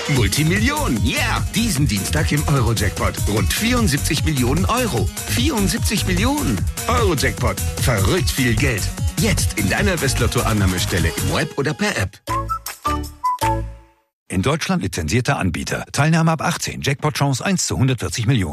Multimillion, yeah! Diesen Dienstag im Euro-Jackpot. Rund 74 Millionen Euro. 74 Millionen. Euro-Jackpot. Verrückt viel Geld. Jetzt in deiner Westlotto-Annahmestelle im Web oder per App. In Deutschland lizenzierter Anbieter. Teilnahme ab 18. Jackpot-Chance 1 zu 140 Millionen.